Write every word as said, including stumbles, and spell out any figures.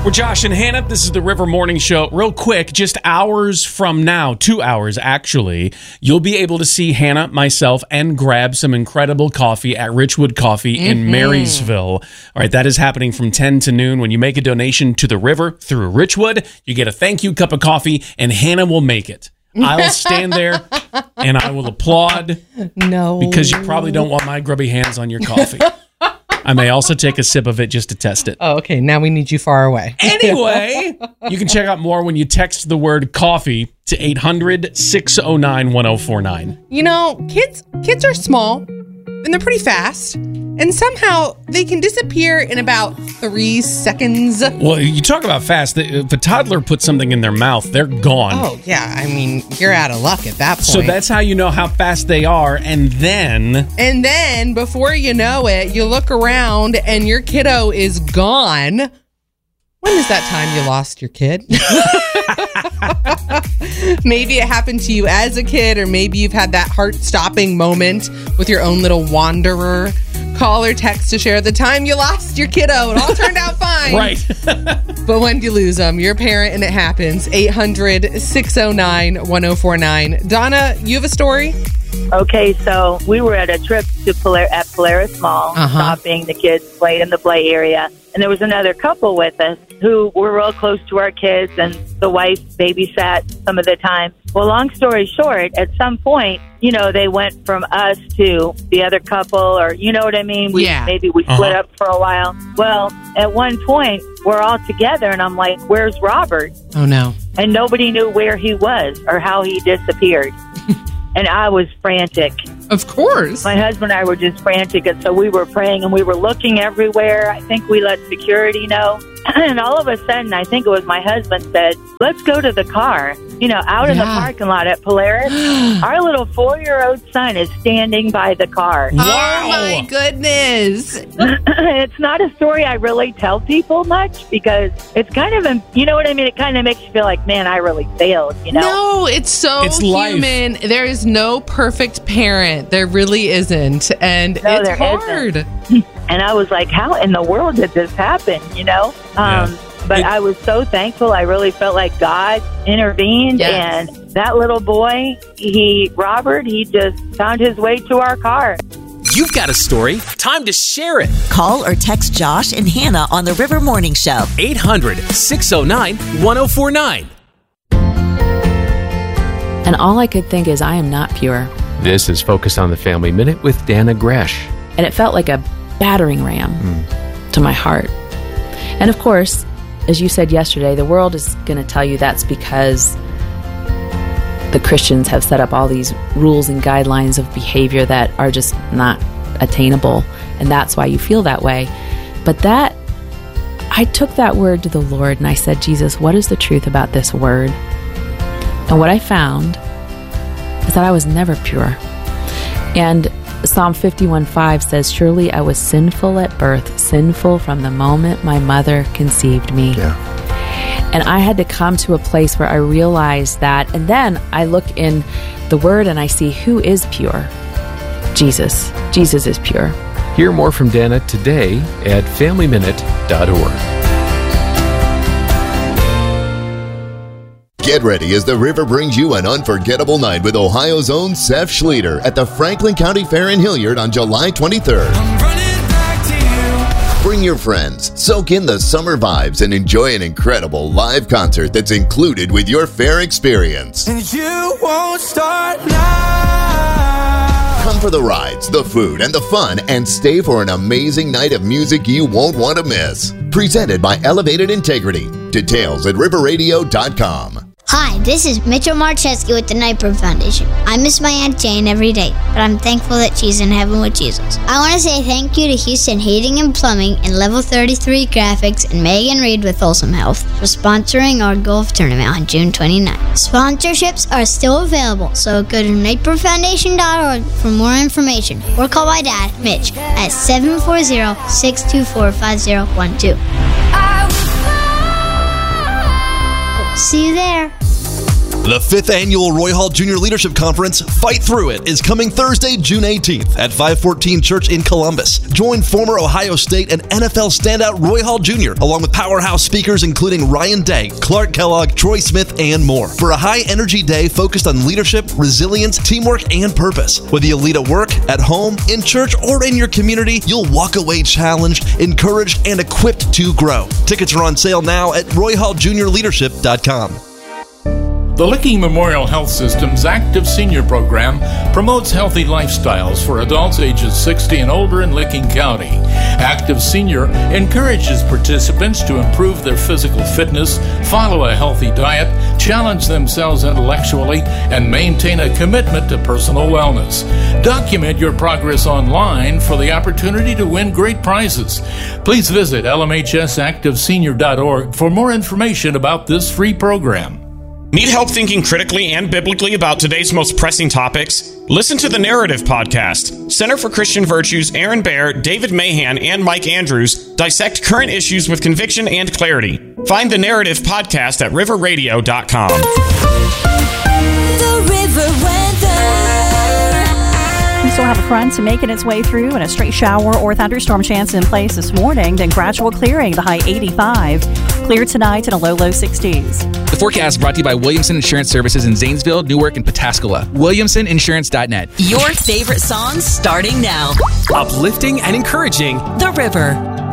We're Josh and Hannah. This is the River Morning Show. Real quick, just hours from now, two hours actually, you'll be able to see Hannah, myself, and grab some incredible coffee at Richwood Coffee mm-hmm. in Marysville. All right, that is happening from ten to noon. When you make a donation to the river through Richwood, you get a thank you cup of coffee, and Hannah will make it. I'll stand there and I will applaud. No. Because you probably don't want my grubby hands on your coffee. I may also take a sip of it just to test it. Oh, okay. Now we need you far away. Anyway, you can check out more when you text the word coffee to eight hundred, six oh nine, one oh four nine. You know, kids kids are small and they're pretty fast. And somehow they can disappear in about three seconds. Well, you talk about fast. If a toddler puts something in their mouth, they're gone. Oh, yeah. I mean, you're out of luck at that point. So that's how you know how fast they are. And then... And then, before you know it, you look around and your kiddo is gone. When is that time you lost your kid? Maybe it happened to you as a kid, or maybe you've had that heart-stopping moment with your own little wanderer. Call or text to share the time you lost your kiddo. It all turned out fine. Right. But when do you lose them? You're a parent and it happens. eight hundred, six oh nine, one oh four nine. Donna, you have a story? Okay, so we were at a trip to Pol- at Polaris Mall, uh-huh. shopping. The kids played in the play area. And there was another couple with us who were real close to our kids, and the wife babysat some of the time. Well, long story short, at some point, you know, they went from us to the other couple, or you know what I mean? We, yeah. Maybe we split uh-huh. up for a while. Well, at one point, we're all together, and I'm like, where's Robert? Oh, no. And nobody knew where he was or how he disappeared. And I was frantic. Of course. My husband and I were just frantic, and so we were praying, and we were looking everywhere. I think we let security know. And all of a sudden, I think it was my husband said, let's go to the car. You know, out in yeah. the parking lot at Polaris, our little four-year-old son is standing by the car. Wow. Oh, my goodness. It's not a story I really tell people much because it's kind of, you know what I mean? It kind of makes you feel like, man, I really failed, you know? No, it's so it's human. Life. There is no perfect parent. There really isn't. And no, it's there hard. Isn't. And I was like, how in the world did this happen, you know? Um, yeah. But it, I was so thankful. I really felt like God intervened. Yes. And that little boy, he, Robert, he just found his way to our car. You've got a story. Time to share it. Call or text Josh and Hannah on the River Morning Show. eight hundred, six oh nine, one oh four nine. And all I could think is, I am not pure. This is Focus on the Family Minute with Dana Gresh. And it felt like a battering ram mm. to my heart. And of course, as you said yesterday, the world is going to tell you that's because the Christians have set up all these rules and guidelines of behavior that are just not attainable, and that's why you feel that way. But that, I took that word to the Lord and I said, Jesus, what is the truth about this word? And what I found is that I was never pure. And Psalm fifty-one five says, surely I was sinful at birth, sinful from the moment my mother conceived me. Yeah. And I had to come to a place where I realized that. And then I look in the Word and I see who is pure. Jesus. Jesus is pure. Hear more from Dana today at family minute dot org. Get ready as the river brings you an unforgettable night with Ohio's own Seth Schleter at the Franklin County Fair in Hilliard on July twenty-third. Bring your friends, soak in the summer vibes, and enjoy an incredible live concert that's included with your fair experience. And you won't start now. Come for the rides, the food, and the fun, and stay for an amazing night of music you won't want to miss. Presented by Elevated Integrity. Details at river radio dot com. Hi, this is Mitchell Marcheski with the Nightbird Foundation. I miss my Aunt Jane every day, but I'm thankful that she's in heaven with Jesus. I want to say thank you to Houston Heating and Plumbing and Level thirty-three Graphics and Megan Reed with Wholesome Health for sponsoring our golf tournament on June twenty-ninth. Sponsorships are still available, so go to nightbird foundation dot org for more information or call my dad, Mitch, at seven four zero, six two four, five zero one two. See you there. The fifth annual Roy Hall Junior Leadership Conference, Fight Through It, is coming Thursday, June eighteenth at five fourteen Church in Columbus. Join former Ohio State and N F L standout Roy Hall Junior along with powerhouse speakers including Ryan Day, Clark Kellogg, Troy Smith, and more for a high-energy day focused on leadership, resilience, teamwork, and purpose. Whether you lead at work, at home, in church, or in your community, you'll walk away challenged, encouraged, and equipped to grow. Tickets are on sale now at roy hall junior leadership dot com. The Licking Memorial Health System's Active Senior Program promotes healthy lifestyles for adults ages sixty and older in Licking County. Active Senior encourages participants to improve their physical fitness, follow a healthy diet, challenge themselves intellectually, and maintain a commitment to personal wellness. Document your progress online for the opportunity to win great prizes. Please visit L M H S active senior dot org for more information about this free program. Need help thinking critically and biblically about today's most pressing topics? Listen to the Narrative Podcast. Center for Christian Virtues, Aaron Baer, David Mahan, and Mike Andrews dissect current issues with conviction and clarity. Find the Narrative Podcast at river radio dot com. The River Weather. We still have a front making its way through and a straight shower or thunderstorm chance in place this morning, then gradual clearing, the high eighty-five. Clear tonight and a low, low sixties. The forecast brought to you by Williamson Insurance Services in Zanesville, Newark, and Pataskala. Williamson Insurance dot net. Your favorite songs starting now. Uplifting and encouraging. The River.